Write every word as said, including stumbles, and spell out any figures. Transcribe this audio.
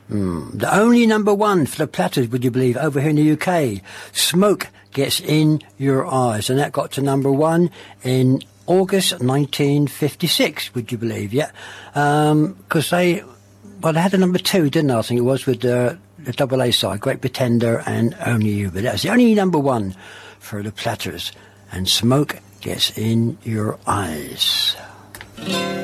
Mm. The only number one for the Platters, would you believe, over here in the U K. Smoke Gets in Your Eyes. And that got to number one in August nineteen fifty-six, would you believe, yeah. Because um, they, well, they had a number two, didn't they, I think it was, with uh, the double A side, Great Pretender and Only You. But that's the only number one for the Platters. And Smoke Gets in Your Eyes.